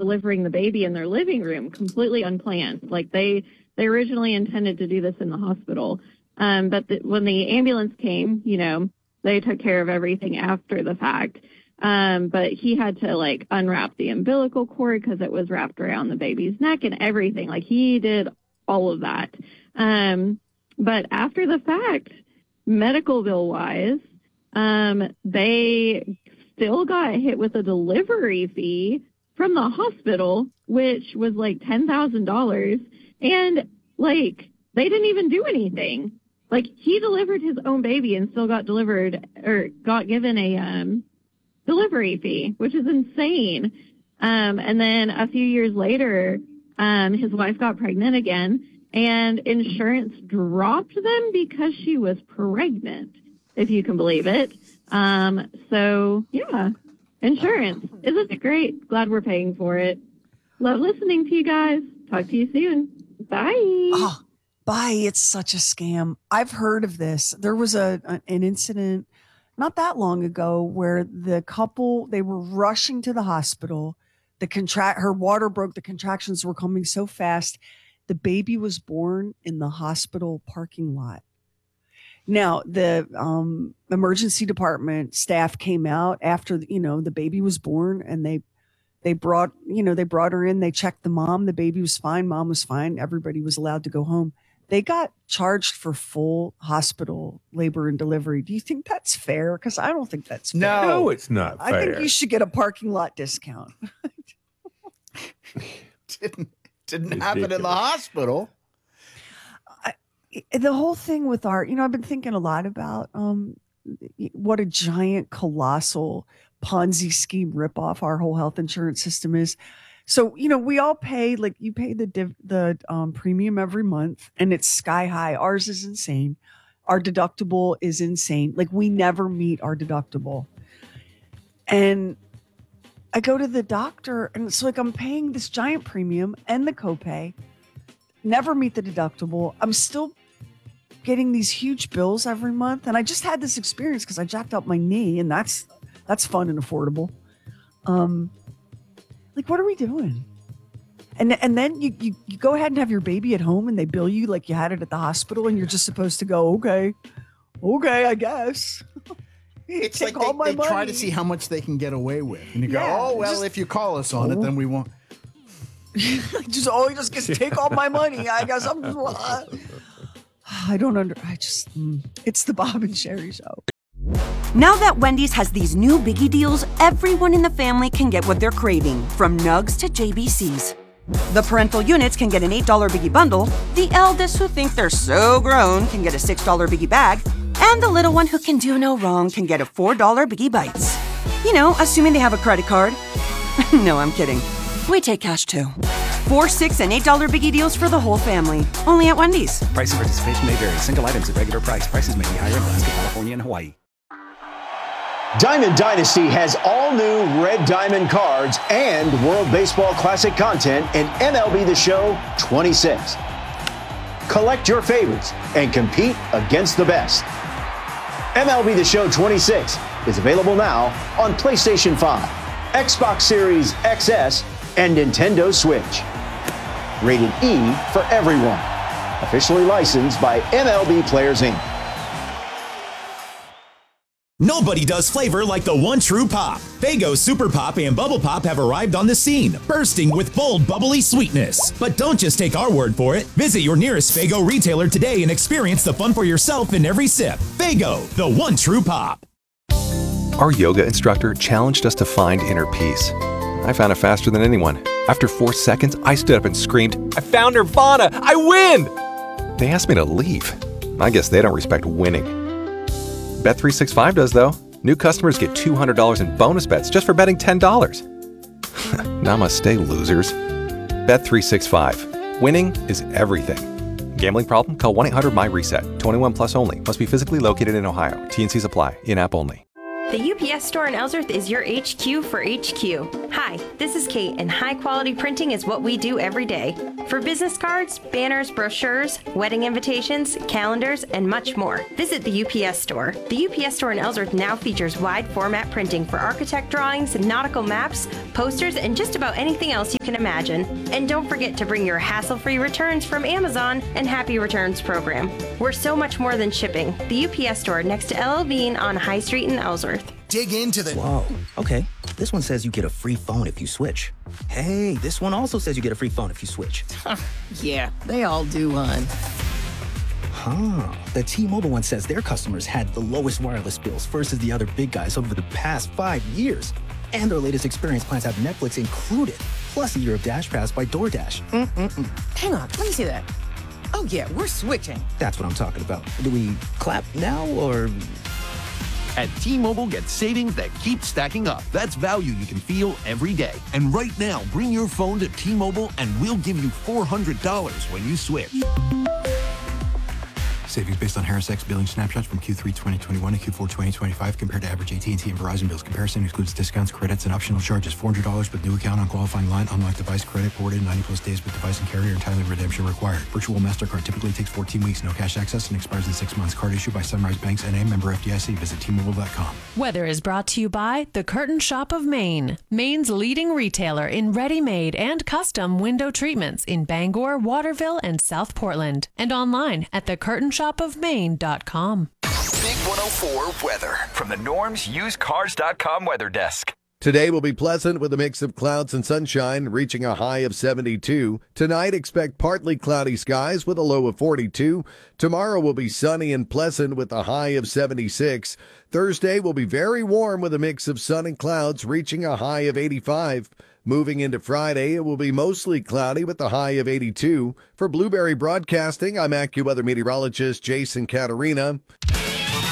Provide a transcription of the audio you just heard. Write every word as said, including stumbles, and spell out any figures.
delivering the baby in their living room, completely unplanned. Like they, they originally intended to do this in the hospital. Um, but the, when the ambulance came, you know, they took care of everything after the fact. Um, but he had to like unwrap the umbilical cord because it was wrapped around the baby's neck and everything. Like he did all of that. Um, but after the fact, medical bill wise, um, they still got hit with a delivery fee from the hospital, which was like ten thousand dollars. And like, they didn't even do anything. Like he delivered his own baby and still got delivered or got given a, um, delivery fee, which is insane. Um, and then a few years later, um, his wife got pregnant again, and insurance dropped them because she was pregnant, if you can believe it. Um, so, yeah, insurance. Isn't it great? Glad we're paying for it. Love listening to you guys. Talk to you soon. Bye. Oh, bye. It's such a scam. I've heard of this. There was a an incident not that long ago where the couple, they were rushing to the hospital. The contract, her water broke. The contractions were coming so fast. The baby was born in the hospital parking lot. Now, the um, emergency department staff came out after, you know, the baby was born, and they, they brought, you know, they brought her in. They checked the mom. The baby was fine. Mom was fine. Everybody was allowed to go home. They got charged for full hospital labor and delivery. Do you think that's fair? Because I don't think that's fair. No, no, it's not fair. I think you should get a parking lot discount. didn't didn't happen in the hospital. I, the whole thing with our, you know, I've been thinking a lot about um, what a giant, colossal Ponzi scheme ripoff our whole health insurance system is. So, you know, we all pay, like you pay the div, the um, premium every month, and it's sky high. Ours is insane. Our deductible is insane. Like we never meet our deductible. And I go to the doctor, and it's like I'm paying this giant premium and the copay, never meet the deductible. I'm still getting these huge bills every month. And I just had this experience because I jacked up my knee, and that's that's fun and affordable. Um, like, what are we doing? And and then you, you you go ahead and have your baby at home, and they bill you like you had it at the hospital, and you're just supposed to go, okay, okay, I guess. It's Take like all they, my they money. try to see how much they can get away with. And you go, Yeah, oh, well, just- if you call us on it, then we won't. just oh, he just gets to take all my money. I guess I'm. Uh, I don't under. I just. Mm, it's the Bob and Sherry Show. Now that Wendy's has these new biggie deals, everyone in the family can get what they're craving, from Nugs to J B Cs. The parental units can get an eight dollar biggie bundle, the eldest who think they're so grown can get a six dollar biggie bag, and the little one who can do no wrong can get a four dollar biggie bites. You know, assuming they have a credit card. No, I'm kidding. We take cash too. Four, six, and eight dollar biggie deals for the whole family. Only at Wendy's. Price and participation may vary. Single items at regular price. Prices may be higher in Alaska, California, and Hawaii. Diamond Dynasty has all new Red Diamond cards and World Baseball Classic content in M L B The Show twenty-six. Collect your favorites and compete against the best. M L B The Show twenty-six is available now on PlayStation five, Xbox Series X S, and Nintendo Switch. Rated E for everyone. Officially licensed by M L B Players Incorporated. Nobody does flavor like the one true pop. Faygo Super Pop and Bubble Pop have arrived on the scene, bursting with bold, bubbly sweetness. But don't just take our word for it. Visit your nearest Faygo retailer today and experience the fun for yourself in every sip. Faygo, the one true pop. Our yoga instructor challenged us to find inner peace. I found it faster than anyone. After four seconds, I stood up and screamed, "I found Nirvana! I win!" They asked me to leave. I guess they don't respect winning. Bet three sixty-five does, though. New customers get two hundred dollars in bonus bets just for betting ten dollars. Namaste, losers. Bet three sixty-five. Winning is everything. Gambling problem? Call one eight hundred my reset. twenty-one plus only. Must be physically located in Ohio. T and Cs apply. In-app only. The U P S store in Ellsworth is your H Q for H Q. Hi, Hi, this is Kate, and high-quality printing is what we do every day. For business cards, banners, brochures, wedding invitations, calendars, and much more, visit the U P S Store. The U P S Store in Ellsworth now features wide-format printing for architect drawings, nautical maps, posters, and just about anything else you can imagine. And don't forget to bring your hassle-free returns from Amazon and Happy Returns program. We're so much more than shipping. The U P S Store next to L L Bean on High Street in Ellsworth. Dig into the... Whoa, okay. This one says you get a free phone if you switch. Hey, this one also says you get a free phone if you switch. Yeah, they all do, hon. Huh. The T-Mobile one says their customers had the lowest wireless bills versus the other big guys over the past five years. And their latest experience plans have Netflix included, plus a year of Dash Pass by DoorDash. Mm-mm-mm. Hang on, let me see that. Oh, yeah, we're switching. That's what I'm talking about. Do we clap now, or... At T-Mobile, get savings that keep stacking up. That's value you can feel every day. And right now, bring your phone to T-Mobile and we'll give you four hundred dollars when you switch. Savings based on Harris X billing snapshots from Q three twenty twenty-one to Q four twenty twenty-five compared to average A T and T and Verizon bills. Comparison excludes discounts, credits, and optional charges. four hundred dollars with new account on qualifying line. Unlock device credit ported ninety plus days with device and carrier. Entirely redemption required. Virtual MasterCard typically takes fourteen weeks. No cash access and expires in six months. Card issued by Sunrise Banks N A, member F D I C. Visit T Mobile dot com. Weather is brought to you by The Curtain Shop of Maine, Maine's leading retailer in ready-made and custom window treatments in Bangor, Waterville, and South Portland. And online at the curtain shop of maine dot com. Big one oh four weather from the Norms Used Cars dot com weather desk. Today will be pleasant with a mix of clouds and sunshine, reaching a high of seventy-two. Tonight, expect partly cloudy skies with a low of forty-two. Tomorrow will be sunny and pleasant with a high of seventy-six. Thursday will be very warm with a mix of sun and clouds, reaching a high of eighty-five. Moving into Friday, it will be mostly cloudy with a high of eighty-two. For Blueberry Broadcasting, I'm AccuWeather meteorologist Jason Caterina.